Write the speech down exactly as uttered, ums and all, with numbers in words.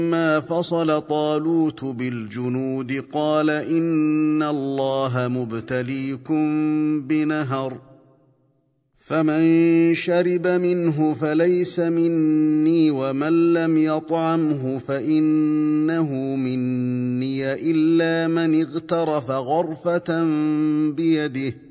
لما فصل طالوت بالجنود قال إن الله مبتليكم بنهر فمن شرب منه فليس مني ومن لم يطعمه فإنه مني إلا من اغترف غرفة بيده